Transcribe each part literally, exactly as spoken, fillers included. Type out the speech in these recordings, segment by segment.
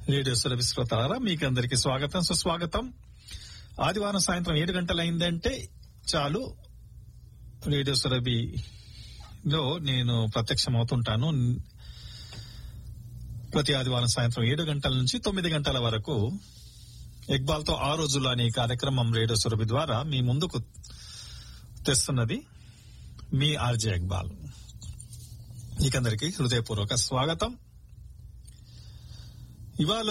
Radio Surabhi శ్రోతలారా మీకు అందరికి స్వాగతం సుస్వాగతం. ఆదివారం సాయంత్రం ఏడు గంటలు అయిందంటే చాలు రేడియో సురభిలో నేను ప్రత్యక్షమవుతుంటాను. ప్రతి ఆదివారం సాయంత్రం ఏడు గంటల నుంచి తొమ్మిది గంటల వరకు ఇక్బాల్ తో ఆ రోజుల్లో అనే కార్యక్రమం రేడియో సురభి ద్వారా మీ ముందుకు తెస్తున్నది మీ ఆర్జే ఇక్బాల్. మీకందరికి హృదయపూర్వక స్వాగతం. ఇవాళ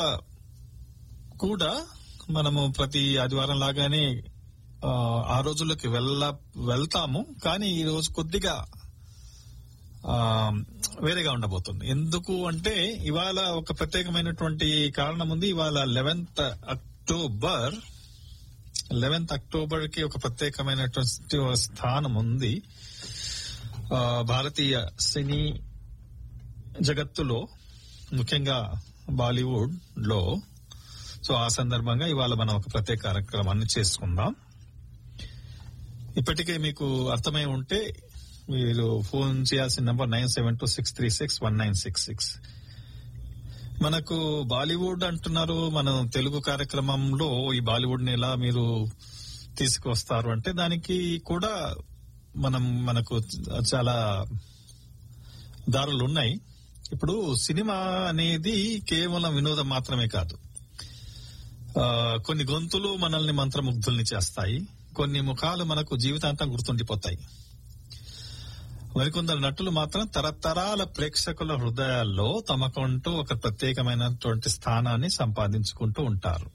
కూడా మనము ప్రతి ఆదివారం లాగానే ఆ రోజుల్లోకి వెళ్ళ వెళ్తాము కానీ ఈ రోజు కొద్దిగా ఆ వేరేగా ఉండబోతుంది. ఎందుకు అంటే ఇవాళ ఒక ప్రత్యేకమైనటువంటి కారణం ఉంది. ఇవాళ లెవెన్త్ అక్టోబర్ లెవెన్త్ అక్టోబర్ కి ఒక ప్రత్యేకమైనటువంటి స్థానం ఉంది భారతీయ సినీ జగత్తులో, ముఖ్యంగా బాలీవుడ్ లో. సో ఆ సందర్భంగా ఇవాళ మనం ఒక ప్రత్యేక కార్యక్రమాన్ని చేసుకుందాం. ఇప్పటికే మీకు అర్థమై ఉంటే మీరు ఫోన్ చేయాల్సిన number nine seven two six three six one nine six six. మనకు బాలీవుడ్ అంటున్నారు, మనం తెలుగు కార్యక్రమంలో ఈ బాలీవుడ్ ని ఎలా మీరు తీసుకువస్తారు అంటే దానికి కూడా మనం మనకు చాలా దారులు ఉన్నాయి. ఇప్పుడు సినిమా అనేది కేవలం వినోదం మాత్రమే కాదు. కొన్ని గొంతులు మనల్ని మంత్రముగ్ధుల్ని చేస్తాయి, కొన్ని ముఖాలు మనకు జీవితాంతం గుర్తుండిపోతాయి. మరికొందరు నటులు మాత్రం తరతరాల ప్రేక్షకుల హృదయాల్లో తమకంటూ ఒక ప్రత్యేకమైనటువంటి స్థానాన్ని సంపాదించుకుంటూ ఉంటారు.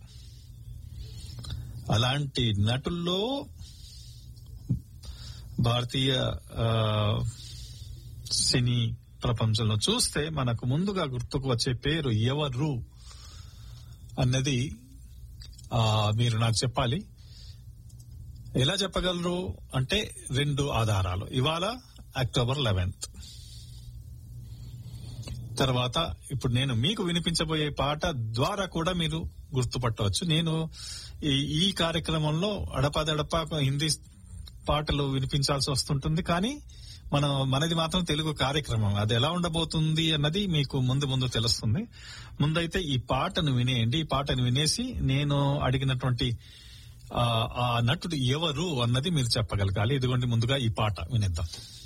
అలాంటి నటుల్లో భారతీయ సినీ ప్రపంచంలో చూస్తే మనకు ముందుగా గుర్తుకు వచ్చే పేరు ఎవరు అన్నది ఆ మీరు నాకు చెప్పాలి. ఎలా చెప్పగలరు అంటే రెండు ఆధారాలు. ఇవాళ అక్టోబర్ లెవెన్త్, తర్వాత ఇప్పుడు నేను మీకు వినిపించబోయే పాట ద్వారా కూడా మీరు గుర్తుపట్టవచ్చు. నేను ఈ కార్యక్రమంలో అడపాదడపా హిందీ పాటలు వినిపించాల్సి వస్తుంటుంది, కానీ మనం మనది మాత్రం తెలుగు కార్యక్రమం. అది ఎలా ఉండబోతుంది అన్నది మీకు ముందు ముందు తెలుస్తుంది. ముందైతే ఈ పాటను వినేయండి. ఈ పాటను వినేసి నేను అడిగినటువంటి ఆ నటుడు ఎవరు అన్నది మీరు చెప్పగలగాలి. ఇదిగోండి ముందుగా ఈ పాట వినేద్దాం.